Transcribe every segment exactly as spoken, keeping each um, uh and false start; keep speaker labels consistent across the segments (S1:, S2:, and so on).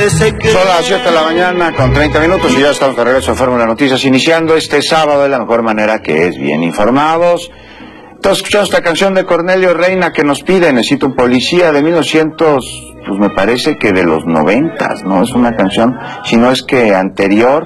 S1: Son las siete de la mañana con treinta minutos y ya estamos de regreso a Fórmula Noticias, iniciando este sábado de la mejor manera, que es bien informados. Entonces escuchamos esta canción de Cornelio Reina que nos pide Necesito un policía, de mil novecientos, pues me parece que de los noventas, ¿no? Es una canción, si no es que anterior.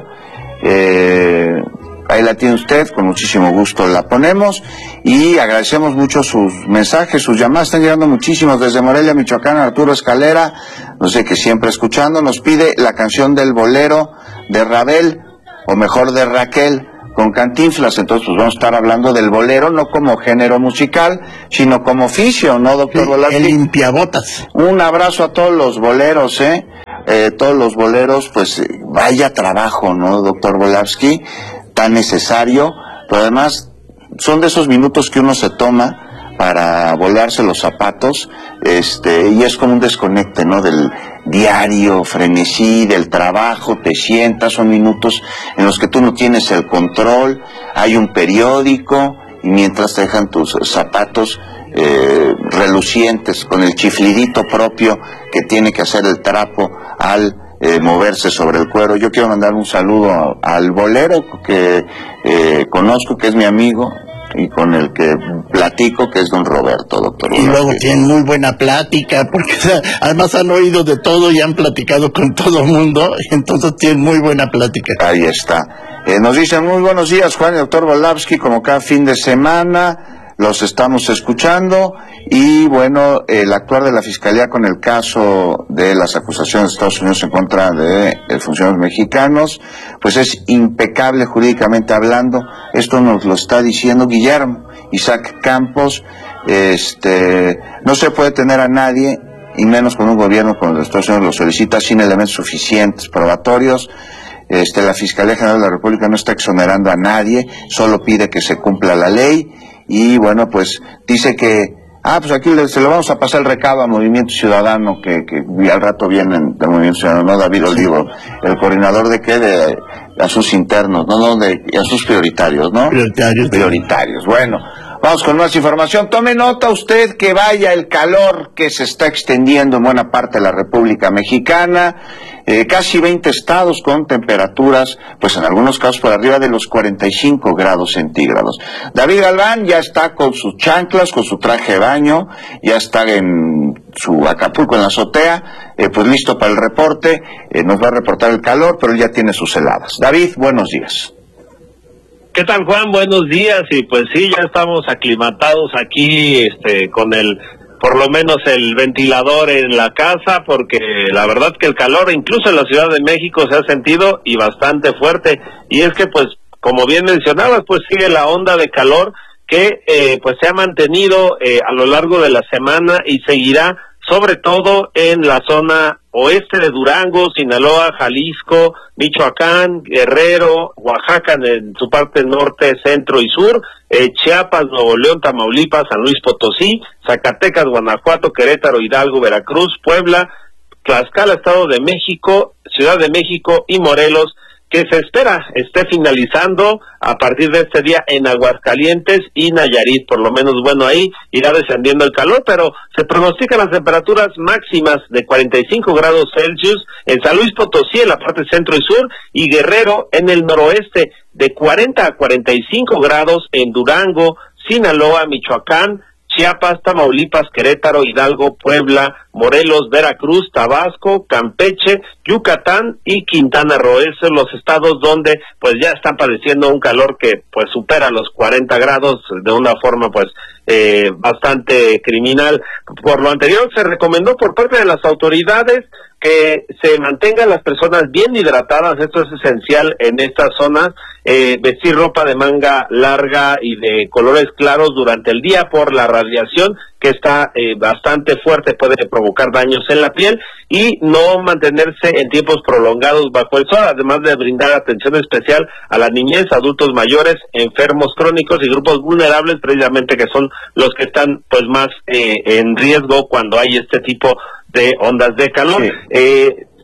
S1: eh... Ahí la tiene usted, con muchísimo gusto la ponemos y agradecemos mucho sus mensajes, sus llamadas, están llegando muchísimos desde Morelia, Michoacán. Arturo Escalera, no sé, que siempre escuchando, nos pide la canción del bolero de Rabel, o mejor de Raquel, con Cantinflas. Entonces pues vamos a estar hablando del bolero, no como género musical, sino como oficio, ¿no, doctor
S2: Sí,
S1: Volavsky?
S2: El limpiabotas.
S1: Un abrazo a todos los boleros, ¿eh? eh todos los boleros, pues vaya trabajo, ¿no, doctor Volavsky? Tan necesario, pero además son de esos minutos que uno se toma para volarse los zapatos, este, y es como un desconecte, ¿no? Del diario frenesí, del trabajo, te sientas, son minutos en los que tú no tienes el control, hay un periódico, y mientras te dejan tus zapatos eh, relucientes, con el chiflidito propio que tiene que hacer el trapo al Eh, moverse sobre el cuero. Yo quiero mandar un saludo a, al bolero que eh, conozco, que es mi amigo y con el que platico, que es don Roberto, doctor.
S2: Y luego tienen muy buena plática, porque o sea, además han oído de todo y han platicado con todo el mundo, entonces tienen muy buena plática.
S1: Ahí está. Eh, nos dicen muy buenos días, Juan y doctor Volavsky, como cada fin de semana. Los estamos escuchando y bueno, el actuar de la Fiscalía con el caso de las acusaciones de Estados Unidos en contra de, de funcionarios mexicanos, pues es impecable jurídicamente hablando. Esto nos lo está diciendo Guillermo Isaac Campos. Este, no se puede tener a nadie, y menos con un gobierno como el de Estados Unidos lo solicita, sin elementos suficientes, probatorios. Este, la Fiscalía General de la República no está exonerando a nadie, solo pide que se cumpla la ley. Y bueno, pues dice que, ah, pues aquí le, se lo vamos a pasar el recado a Movimiento Ciudadano, que, que al rato vienen de Movimiento Ciudadano, ¿no? David Olivo, el coordinador de qué, de asuntos internos, no, no, de asuntos prioritarios, ¿no?
S2: Prioritarios.
S1: Prioritarios, bueno. Vamos con más información. Tome nota usted que vaya el calor que se está extendiendo en buena parte de la República Mexicana. Eh, casi veinte estados con temperaturas, pues en algunos casos por arriba de los cuarenta y cinco grados centígrados. David Galván ya está con sus chanclas, con su traje de baño, ya está en su Acapulco en la azotea, eh, pues listo para el reporte. Eh, nos va a reportar el calor, pero él ya tiene sus heladas. David, buenos días.
S3: ¿Qué tal, Juan? Buenos días. Y pues sí, ya estamos aclimatados aquí, este, con el, por lo menos el ventilador en la casa, porque la verdad que el calor, incluso en la Ciudad de México, se ha sentido y bastante fuerte. Y es que, pues, como bien mencionabas, pues sigue la onda de calor que, eh, pues se ha mantenido eh, a lo largo de la semana y seguirá, sobre todo en la zona oeste de Durango, Sinaloa, Jalisco, Michoacán, Guerrero, Oaxaca en su parte norte, centro y sur, eh, Chiapas, Nuevo León, Tamaulipas, San Luis Potosí, Zacatecas, Guanajuato, Querétaro, Hidalgo, Veracruz, Puebla, Tlaxcala, Estado de México, Ciudad de México y Morelos, que se espera esté finalizando a partir de este día en Aguascalientes y Nayarit. Por lo menos, bueno, ahí irá descendiendo el calor, pero se pronostican las temperaturas máximas de cuarenta y cinco grados Celsius en San Luis Potosí, en la parte centro y sur, y Guerrero en el noroeste, de cuarenta a cuarenta y cinco grados en Durango, Sinaloa, Michoacán, Chiapas, Tamaulipas, Querétaro, Hidalgo, Puebla, Morelos, Veracruz, Tabasco, Campeche, Yucatán y Quintana Roo. Esos son los estados donde pues ya están padeciendo un calor que pues supera los cuarenta grados de una forma pues eh, bastante criminal. Por lo anterior se recomendó por parte de las autoridades que se mantengan las personas bien hidratadas. Esto es esencial en estas zonas, eh, vestir ropa de manga larga y de colores claros durante el día por la radiación que está eh, bastante fuerte, puede provocar daños en la piel, y no mantenerse en tiempos prolongados bajo el sol, además de brindar atención especial a la niñez, adultos mayores, enfermos crónicos y grupos vulnerables, precisamente que son los que están pues más eh, en riesgo cuando hay este tipo de ondas de calor.
S1: Sí.
S3: Eh,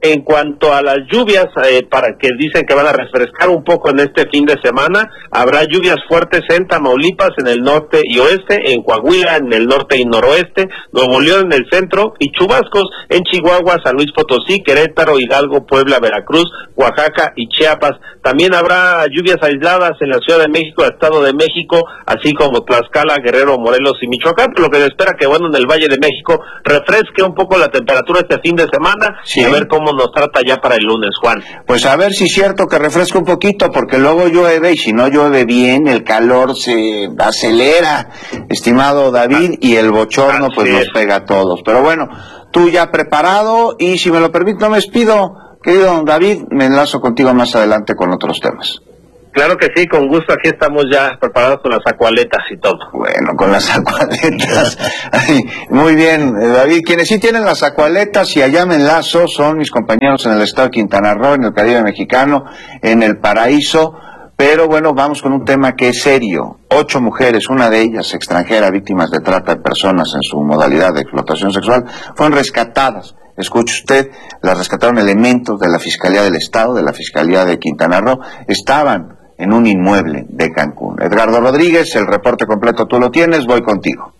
S3: En cuanto a las lluvias, eh, para que dicen que van a refrescar un poco en este fin de semana, habrá lluvias fuertes en Tamaulipas, en el norte y oeste, en Coahuila, en el norte y noroeste, Nuevo León en el centro, y chubascos en Chihuahua, San Luis Potosí, Querétaro, Hidalgo, Puebla, Veracruz, Oaxaca y Chiapas. También habrá lluvias aisladas en la Ciudad de México, Estado de México, así como Tlaxcala, Guerrero, Morelos y Michoacán, lo que se espera que, bueno, en el Valle de México refresque un poco la temperatura este fin de semana, sí. Y a ver cómo nos trata ya para el lunes, Juan.
S1: Pues a ver si es cierto que refresca un poquito, porque luego llueve, y si no llueve bien, el calor se acelera, estimado David, y el bochorno Así pues es. Nos pega a todos. Pero bueno, tú ya preparado, y si me lo permite, no me despido, querido David, me enlazo contigo más adelante con otros temas.
S3: Claro que sí, con gusto, aquí estamos ya preparados con las acualetas y todo.
S1: Bueno, con las acualetas. Ay, muy bien, David. Quienes sí tienen las acualetas y allá me enlazo son mis compañeros en el estado de Quintana Roo, en el Caribe mexicano, en el Paraíso. Pero bueno, vamos con un tema que es serio. Ocho mujeres, una de ellas extranjera, víctimas de trata de personas en su modalidad de explotación sexual, fueron rescatadas. Escuche usted, las rescataron elementos de la Fiscalía del Estado, de la Fiscalía de Quintana Roo. Estaban en un inmueble de Cancún. Edgardo Rodríguez, el reporte completo tú lo tienes, voy contigo.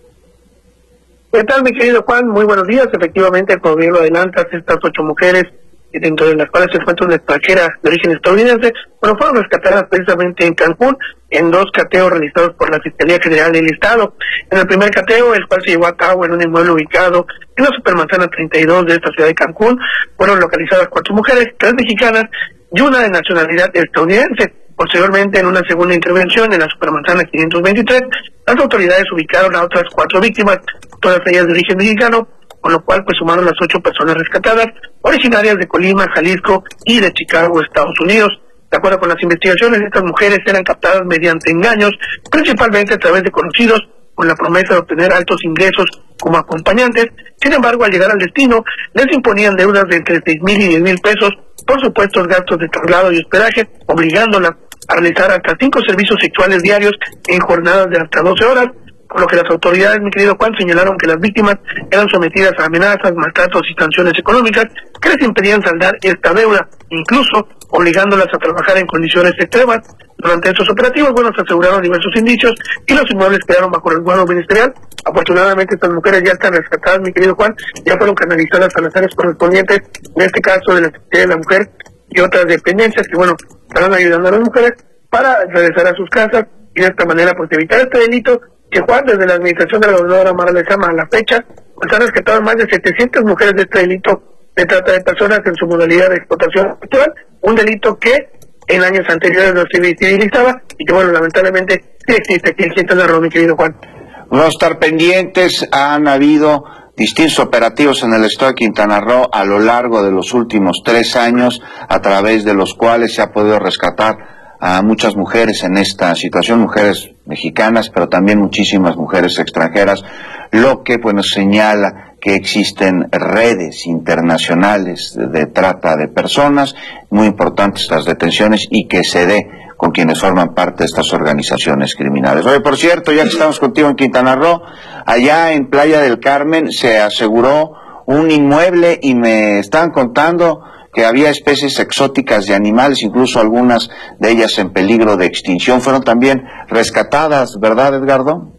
S4: ¿Qué tal, mi querido Juan? Muy buenos días. Efectivamente, como bien lo adelantas, estas ocho mujeres, dentro de las cuales se encuentra una extranjera de origen estadounidense, bueno, fueron rescatadas precisamente en Cancún, en dos cateos realizados por la Fiscalía General del Estado. En el primer cateo, el cual se llevó a cabo en un inmueble ubicado en la Supermanzana treinta y dos de esta ciudad de Cancún, fueron localizadas cuatro mujeres, tres mexicanas y una de nacionalidad estadounidense. Posteriormente, en una segunda intervención en la Supermanzana quinientos veintitrés, las autoridades ubicaron a otras cuatro víctimas, todas ellas de origen mexicano, con lo cual pues sumaron las ocho personas rescatadas, originarias de Colima, Jalisco y de Chicago, Estados Unidos. De acuerdo con las investigaciones, estas mujeres eran captadas mediante engaños, principalmente a través de conocidos, con la promesa de obtener altos ingresos como acompañantes. Sin embargo, al llegar al destino, les imponían deudas de entre seis mil y diez mil pesos por supuestos gastos de traslado y hospedaje, obligándolas a realizar hasta cinco servicios sexuales diarios en jornadas de hasta doce horas, por lo que las autoridades, mi querido Juan, señalaron que las víctimas eran sometidas a amenazas, maltratos y sanciones económicas que les impedían saldar esta deuda, incluso obligándolas a trabajar en condiciones extremas. Durante estos operativos, bueno, se aseguraron diversos indicios y los inmuebles quedaron bajo resguardo ministerial. Afortunadamente, estas mujeres ya están rescatadas, mi querido Juan, ya fueron canalizadas a las áreas correspondientes, en este caso de la Secretaría de la Mujer y otras dependencias que, bueno, estarán ayudando a las mujeres para regresar a sus casas y de esta manera, pues, evitar este delito que, Juan, desde la administración de la gobernadora Mara Lezama a la fecha, pues, han rescatado más de setecientas mujeres de este delito de trata de personas en su modalidad de explotación sexual, un delito que en años anteriores no se visibilizaba y que, bueno, lamentablemente sí existe aquí en Quintana Roo, mi querido Juan.
S1: Vamos a estar pendientes. Han habido distintos operativos en el estado de Quintana Roo a lo largo de los últimos tres años, a través de los cuales se ha podido rescatar a muchas mujeres en esta situación, mujeres mexicanas, pero también muchísimas mujeres extranjeras, lo que pues nos señala que existen redes internacionales de, de trata de personas, muy importantes las detenciones y que se dé con quienes forman parte de estas organizaciones criminales. Oye, por cierto, ya que estamos contigo en Quintana Roo, allá en Playa del Carmen se aseguró un inmueble y me están contando que había especies exóticas de animales, incluso algunas de ellas en peligro de extinción, fueron también rescatadas, ¿verdad, Edgardo?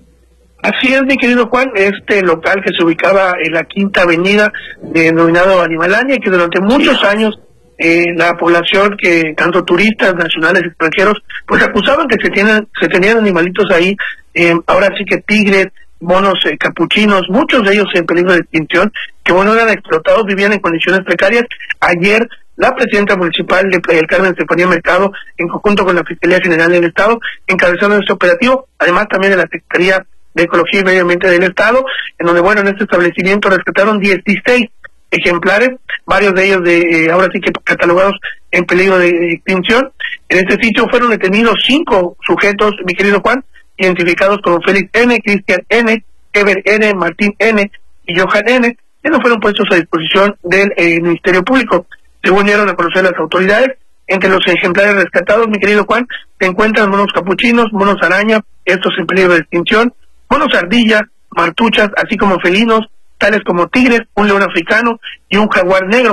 S4: Así es, mi querido Juan, este local que se ubicaba en la Quinta Avenida, denominado Animalaña, y que durante muchos años eh, la población, que tanto turistas nacionales y extranjeros, pues acusaban que se tienen, se tenían animalitos ahí, eh, ahora sí que tigres, monos eh, capuchinos, muchos de ellos en peligro de extinción, que bueno, eran explotados, vivían en condiciones precarias. Ayer la presidenta municipal de Playa del Carmen, Estefanía Mercado, en conjunto con la Fiscalía General del Estado, encabezaron este operativo, además también de la Secretaría de Ecología y Medio Ambiente del Estado, en donde, bueno, en este establecimiento rescataron dieciséis ejemplares, varios de ellos de eh, ahora sí que catalogados en peligro de, de extinción. En este sitio fueron detenidos cinco sujetos, mi querido Juan, identificados como Félix N., Cristian N., Ever N., Martín N. y Johan N., que no fueron puestos a disposición del eh, Ministerio Público. Según dieron a conocer las autoridades, entre los ejemplares rescatados, mi querido Juan, se encuentran monos capuchinos, monos araña, estos en peligro de extinción, monos ardilla, martuchas, así como felinos, tales como tigres, un león africano y un jaguar negro.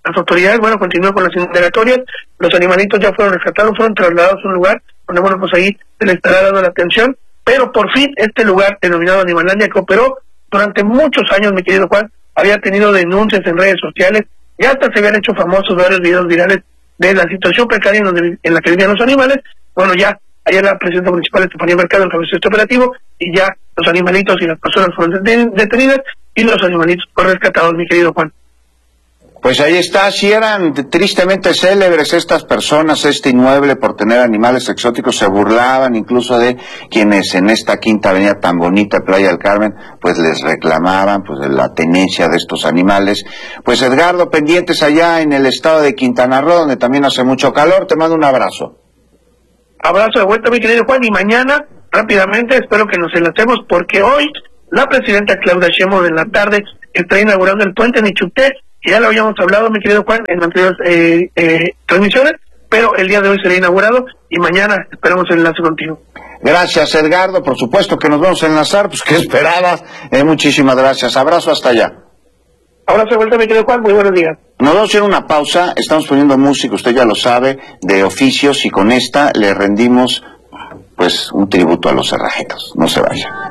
S4: las autoridades, bueno, continúan con las indagatorias, los animalitos ya fueron rescatados, fueron trasladados a un lugar donde, bueno, pues ahí se les estará dando la atención, pero por fin este lugar denominado Animalandia, que operó durante muchos años, mi querido Juan, había tenido denuncias en redes sociales, y hasta se habían hecho famosos varios videos virales de la situación precaria en, donde, en la que vivían los animales. Bueno, ya ayer la presidenta municipal Estefanía Mercado encabezó este operativo, y ya los animalitos y las personas fueron detenidas, y los animalitos fueron rescatados, mi querido Juan.
S1: Pues ahí está, si eran tristemente célebres estas personas, este inmueble, por tener animales exóticos, se burlaban incluso de quienes en esta quinta avenida tan bonita, Playa del Carmen, pues les reclamaban pues de la tenencia de estos animales. Pues Edgardo, pendientes allá en el estado de Quintana Roo, donde también hace mucho calor, te mando un abrazo.
S4: Abrazo de vuelta, mi querido Juan, y mañana, rápidamente, espero que nos enlacemos, porque hoy la presidenta Claudia Sheinbaum en la tarde está inaugurando el puente Nichupté, que ya lo habíamos hablado, mi querido Juan, en anteriores eh, eh, transmisiones, pero el día de hoy será inaugurado y mañana esperamos el enlace contigo.
S1: Gracias, Edgardo, por supuesto que nos vamos a enlazar, pues ¿qué esperabas? Eh, muchísimas gracias, abrazo hasta allá.
S4: Abrazo de vuelta, mi querido Juan, muy buenos días.
S1: Nos vamos a ir a una pausa, estamos poniendo música, usted ya lo sabe, de oficios, y con esta le rendimos pues un tributo a los cerrajeros. No se vaya.